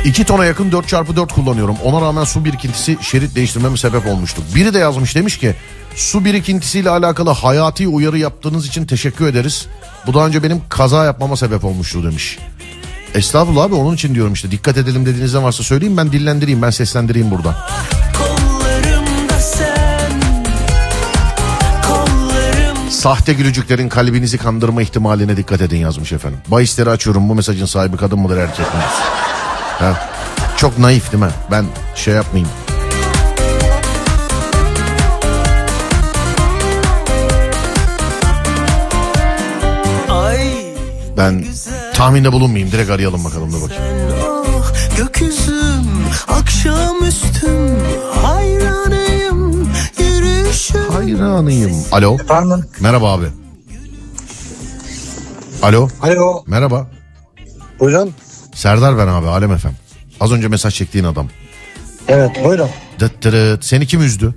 2 tona yakın 4x4 kullanıyorum. Ona rağmen su birikintisi şerit değiştirmeme sebep olmuştu. Biri de yazmış, demiş ki su birikintisiyle alakalı hayati uyarı yaptığınız için teşekkür ederiz. Bu daha önce benim kaza yapmama sebep olmuştu demiş. Estağfurullah abi, onun için diyorum işte, dikkat edelim dediğiniz ne varsa söyleyin, ben dillendireyim, ben seslendireyim burada. Sahte gülücüklerin kalbinizi kandırma ihtimaline dikkat edin yazmış efendim. Bahisleri açıyorum, bu mesajın sahibi kadın mıdır erkek midir? Ha, çok naif değil mi? Ben şey yapmayayım. Ben tahminde bulunmayayım, direkt arayalım bakalım da bakayım. Gökyüzüm, akşamüstüm, hayranıyım, yürüyüşüm. Hayranıyım. Alo. Efendim? Merhaba abi. Alo. Alo. Merhaba. Buyurun. Serdar ben abi, Alem FM. Az önce mesaj çektiğin adam. Evet, buyurun. Dıt dırıt. Seni kim üzdü?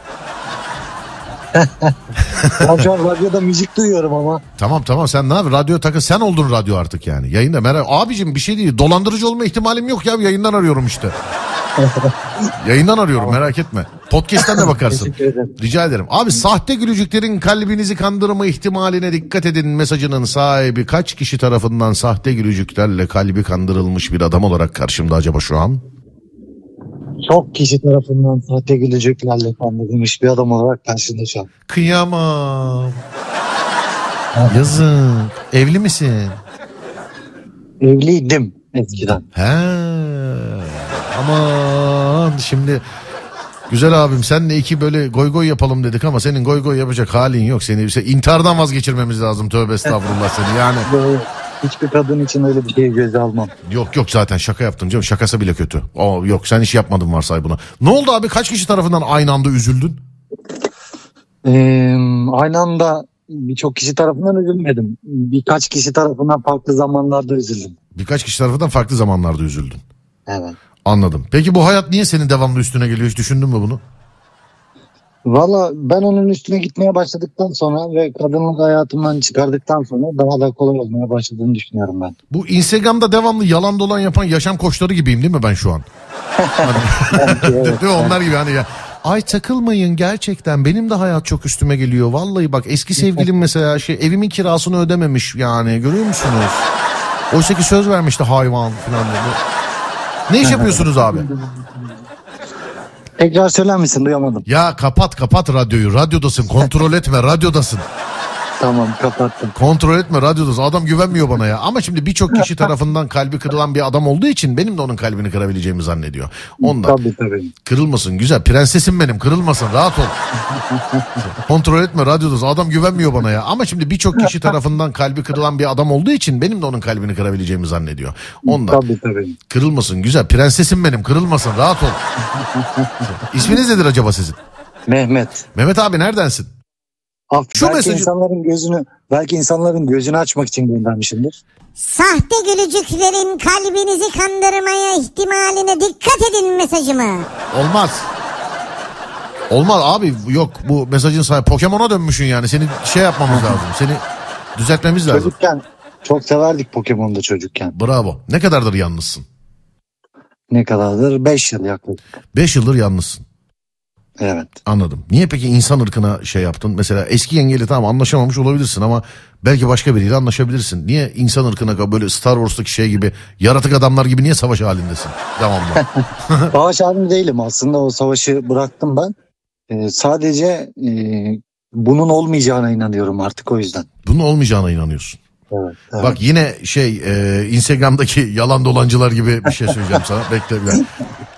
Ben şu an radyoda müzik duyuyorum ama. Tamam sen ne yapıyorsun? Radyo takı, sen oldun radyo artık yani. Yayında merhaba. Abicim bir şey değil. Dolandırıcı olma ihtimalim yok ya. Yayından arıyorum işte. Yayından arıyorum, merak etme. Podcast'ten de bakarsın. Rica ederim. Abi, sahte gülücüklerin kalbinizi kandırma ihtimaline dikkat edin mesajının sahibi kaç kişi tarafından sahte gülücüklerle kalbi kandırılmış bir adam olarak karşımda acaba şu an? Çok kişi tarafından sahte gülücüklerle kandırılmış bir adam olarak karşında şu an. Kıyamam. Yazık. Evli misin? Evliydim eskiden. He. Aman şimdi güzel abim, senle iki böyle goy goy yapalım dedik ama senin goy goy yapacak halin yok. Seni intihardan vazgeçirmemiz lazım, tövbe estağfurullah seni yani. Hiçbir kadın için öyle bir şeyi göze almam. Yok zaten şaka yaptım canım, şakası bile kötü. Yok, sen hiç yapmadın varsay buna. Ne oldu abi, kaç kişi tarafından aynı anda üzüldün? Aynı anda birçok kişi tarafından üzülmedim. Birkaç kişi tarafından farklı zamanlarda üzüldüm. Birkaç kişi tarafından farklı zamanlarda üzüldün. Evet. Anladım. Peki bu hayat niye senin devamlı üstüne geliyor, hiç düşündün mü bunu? Valla ben onun üstüne gitmeye başladıktan sonra ve kadınlık hayatımdan çıkardıktan sonra daha da kolay olmaya başladığını düşünüyorum ben. Bu Instagram'da devamlı yalan dolan yapan yaşam koçları gibiyim değil mi ben şu an? Evet. Değil mi? Onlar gibi hani ya. Ay takılmayın, gerçekten benim de hayat çok üstüme geliyor. Vallahi bak, eski sevgilim mesela evimin kirasını ödememiş yani, görüyor musunuz? Oysa ki söz vermişti hayvan falan dedi. Ne iş yapıyorsunuz abi? Tekrar söyler misin, duyamadım. Ya kapat radyoyu, radyodasın, kontrol etme, radyodasın. Tamam, kapattım. Kontrol etme, radyodasın. Adam güvenmiyor bana ya. Ama şimdi birçok kişi tarafından kalbi kırılan bir adam olduğu için benim de onun kalbini kırabileceğimi zannediyor. Ondan. Tabii. Kırılmasın, güzel prensesim benim, kırılmasın, rahat ol. Kontrol etme, radyodasın. Adam güvenmiyor bana ya. Ama şimdi birçok kişi tarafından kalbi kırılan bir adam olduğu için benim de onun kalbini kırabileceğimi zannediyor. Ondan. Tabii. Kırılmasın, güzel prensesim benim, kırılmasın, rahat ol. İsminiz nedir acaba sizin? Mehmet. Mehmet abi, neredensin? Şu mesajı... belki insanların gözünü açmak için göndermişimdir. Sahte gülücüklerin kalbinizi kandırmaya ihtimaline dikkat edin mesajımı. Olmaz abi, yok, bu mesajın sahibi Pokemon'a dönmüşsün yani, seni yapmamız lazım, seni düzeltmemiz lazım. Çocukken çok severdik Pokemon'da çocukken. Bravo. Ne kadardır yalnızsın? Ne kadardır? 5 yıl yaklaşık. 5 yıldır yalnızsın. Evet. Anladım. Niye peki insan ırkına yaptın? Mesela eski yengeyle tamam anlaşamamış olabilirsin ama belki başka biriyle anlaşabilirsin. Niye insan ırkına böyle Star Wars'taki gibi yaratık adamlar gibi niye savaş halindesin? Devamlı. Savaş halinde değilim aslında, o savaşı bıraktım ben. Sadece bunun olmayacağına inanıyorum artık, o yüzden. Bunun olmayacağına inanıyorsun. Evet. Bak yine Instagram'daki yalan dolancılar gibi bir şey söyleyeceğim sana. Bekle bir.